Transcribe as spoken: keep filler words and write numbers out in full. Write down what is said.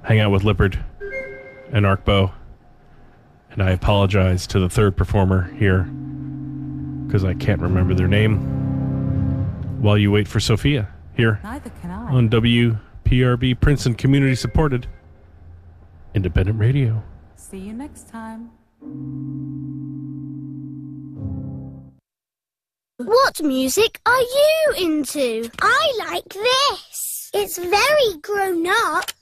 hang out with Lippard and Arkbo. And I apologize to the third performer here because I can't remember their name. While you wait for Sophia here Neither can I. on W P R B Princeton Community Supported Independent Radio. See you next time. What music are you into? I like this. It's very grown up.